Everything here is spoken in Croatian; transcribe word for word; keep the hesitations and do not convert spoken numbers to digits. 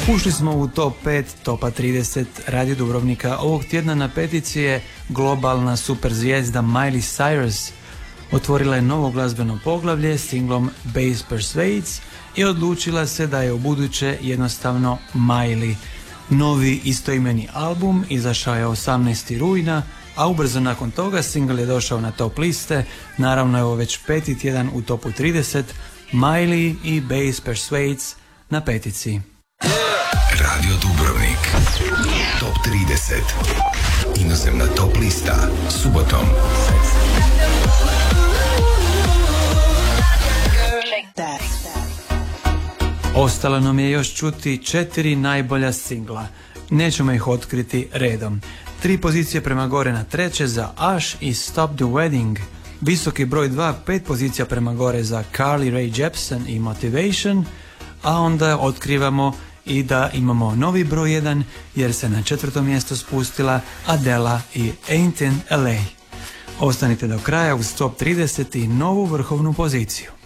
Ušli smo u top pet topa trideset Radio Dubrovnika. Ovog tjedna na petici je globalna superzvijezda Miley Cyrus. Otvorila je novo glazbeno poglavlje singlom Bass Persuades i odlučila se da je ubuduće jednostavno Miley. Novi istoimeni album izašao je osamnaestog rujna, a ubrzo nakon toga single je došao na top liste. Naravno je ovo već peti tjedan u topu trideset. Miley i Bass Persuades na petici. Radio Dubrovnik top trideset. Inozemna top lista subotom. Ostalo nam je još čuti četiri najbolja singla. Nećemo ih otkriti redom. Tri pozicije prema gore na treće za Ash i Stop the Wedding. Visoki broj dva, pet pozicija prema gore za Carly Rae Jepsen i Motivation. A onda otkrivamo i da imamo novi broj jedan jer se na četvrto mjesto spustila Adela i Ain't in L A. Ostanite do kraja uz top trideset i novu vrhovnu poziciju.